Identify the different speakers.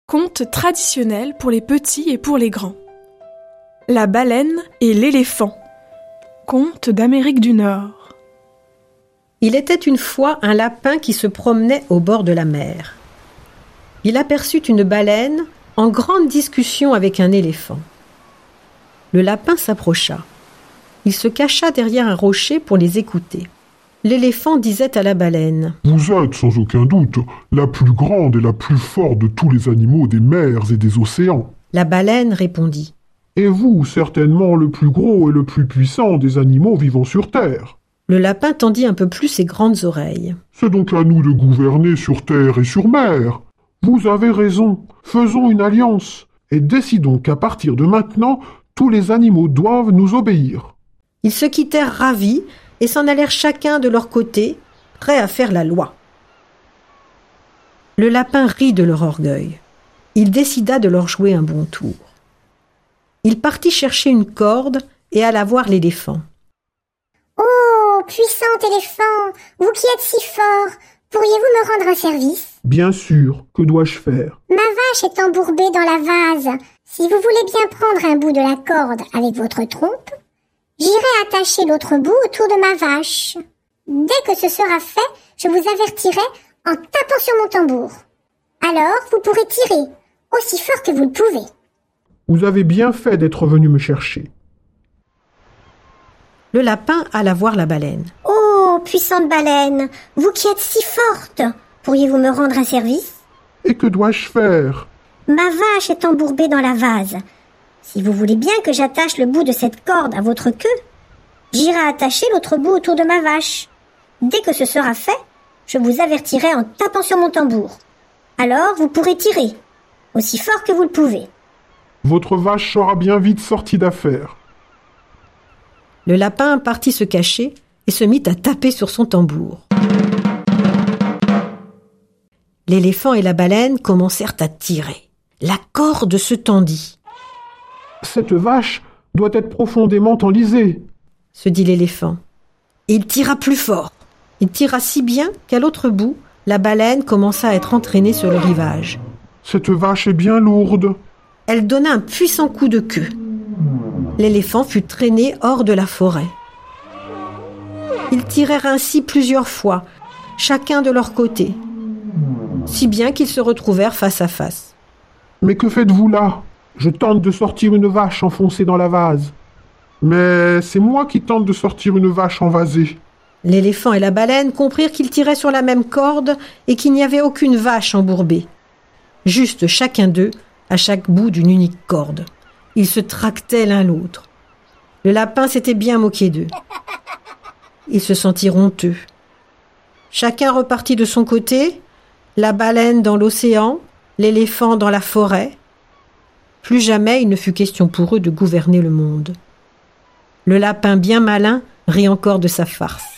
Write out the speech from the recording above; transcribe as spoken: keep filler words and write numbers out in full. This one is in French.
Speaker 1: Conte traditionnel pour les petits et pour les grands. La baleine et l'éléphant. Conte d'Amérique du Nord.
Speaker 2: Il était une fois un lapin qui se promenait au bord de la mer. Il aperçut une baleine en grande discussion avec un éléphant. Le lapin s'approcha. Il se cacha derrière un rocher pour les écouter. L'éléphant disait à la baleine «
Speaker 3: Vous êtes sans aucun doute la plus grande et la plus forte de tous les animaux des mers et des océans. »
Speaker 2: La baleine répondit
Speaker 3: « Et vous, certainement le plus gros et le plus puissant des animaux vivant sur terre. »
Speaker 2: Le lapin tendit un peu plus ses grandes oreilles.
Speaker 3: « C'est donc à nous de gouverner sur terre et sur mer. Vous avez raison, faisons une alliance et décidons qu'à partir de maintenant, tous les animaux doivent nous obéir. »
Speaker 2: Ils se quittèrent ravis et s'en allèrent chacun de leur côté, prêts à faire la loi. Le lapin rit de leur orgueil. Il décida de leur jouer un bon tour. Il partit chercher une corde et alla voir l'éléphant.
Speaker 4: « Oh, puissant éléphant, vous qui êtes si fort, pourriez-vous me rendre un service ?»«
Speaker 3: Bien sûr, que dois-je faire ?»«
Speaker 4: Ma vache est embourbée dans la vase. Si vous voulez bien prendre un bout de la corde avec votre trompe, j'irai attacher l'autre bout autour de ma vache. Dès que ce sera fait, je vous avertirai en tapant sur mon tambour. Alors, vous pourrez tirer, aussi fort que vous le pouvez. »
Speaker 3: Vous avez bien fait d'être venu me chercher.
Speaker 2: Le lapin alla voir la baleine.
Speaker 4: « Oh, puissante baleine, vous qui êtes si forte, pourriez-vous me rendre un service ?»«
Speaker 3: Et que dois-je faire ?»«
Speaker 4: Ma vache est embourbée dans la vase. Si vous voulez bien que j'attache le bout de cette corde à votre queue, j'irai attacher l'autre bout autour de ma vache. Dès que ce sera fait, je vous avertirai en tapant sur mon tambour. Alors vous pourrez tirer, aussi fort que vous le pouvez. »
Speaker 3: Votre vache sera bien vite sortie d'affaire.
Speaker 2: Le lapin partit se cacher et se mit à taper sur son tambour. L'éléphant et la baleine commencèrent à tirer. La corde se tendit.
Speaker 3: « Cette vache doit être profondément enlisée, »
Speaker 2: se dit l'éléphant. Et il tira plus fort. Il tira si bien qu'à l'autre bout, la baleine commença à être entraînée sur le rivage.
Speaker 3: « Cette vache est bien lourde. »
Speaker 2: Elle donna un puissant coup de queue. L'éléphant fut traîné hors de la forêt. Ils tirèrent ainsi plusieurs fois, chacun de leur côté, si bien qu'ils se retrouvèrent face à face.
Speaker 3: « Mais que faites-vous là ? Je tente de sortir une vache enfoncée dans la vase. Mais c'est moi qui tente de sortir une vache envasée. »
Speaker 2: L'éléphant et la baleine comprirent qu'ils tiraient sur la même corde et qu'il n'y avait aucune vache embourbée. Juste chacun d'eux à chaque bout d'une unique corde. Ils se tractaient l'un l'autre. Le lapin s'était bien moqué d'eux. Ils se sentirent honteux. Chacun repartit de son côté, la baleine dans l'océan, l'éléphant dans la forêt. Plus jamais il ne fut question pour eux de gouverner le monde. Le lapin bien malin rit encore de sa farce.